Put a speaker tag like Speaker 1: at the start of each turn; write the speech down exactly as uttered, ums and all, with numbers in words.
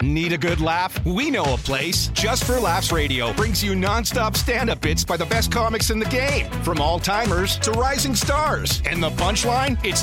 Speaker 1: Need a good laugh? We know a place. Just for Laughs Radio brings you nonstop stand-up bits by the best comics in the game. From all-timers to rising stars. And the punchline? It's